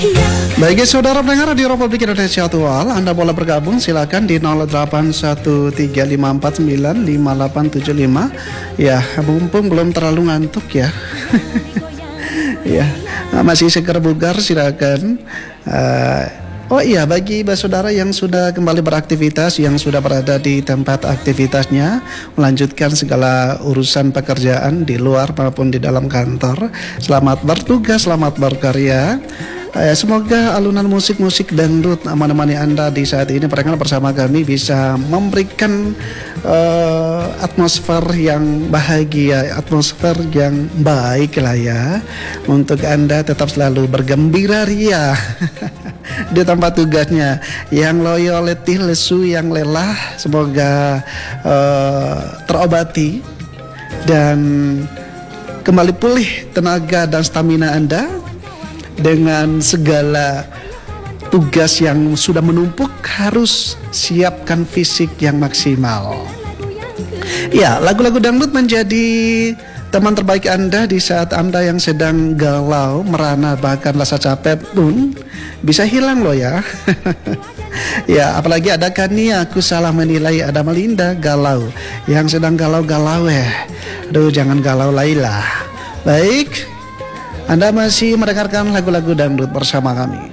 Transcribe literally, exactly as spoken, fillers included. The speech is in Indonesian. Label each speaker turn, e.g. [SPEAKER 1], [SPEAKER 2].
[SPEAKER 1] Bagi saudara pendengar Radio Republik Indonesia Aktual, Anda boleh bergabung silakan di nol delapan satu tiga lima empat sembilan lima delapan tujuh lima. Ya, mumpung belum terlalu ngantuk ya. Ya, masih seger bugar silakan. Uh, Oh iya, bagi saudara yang sudah kembali beraktivitas, yang sudah berada di tempat aktivitasnya, melanjutkan segala urusan pekerjaan di luar maupun di dalam kantor, selamat bertugas, selamat berkarya. Eh, semoga alunan musik-musik dangdut menemani Anda di saat ini. Barangkali bersama kami bisa memberikan uh, atmosfer yang bahagia, atmosfer yang baik lah ya, untuk Anda tetap selalu bergembira ria di tempat tugasnya. Yang loyo, letih, lesu, yang lelah, semoga uh, terobati dan kembali pulih tenaga dan stamina Anda dengan segala tugas yang sudah menumpuk. Harus siapkan fisik yang maksimal. Ya, lagu-lagu dangdut menjadi teman terbaik Anda di saat Anda yang sedang galau, merana, bahkan rasa capek pun bisa hilang loh ya. Ya, apalagi ada Kania, aku salah menilai, ada Melinda, galau. Yang sedang galau-galau ya, aduh jangan galau Laila. Baik, Anda masih mendengarkan lagu-lagu dangdut bersama kami.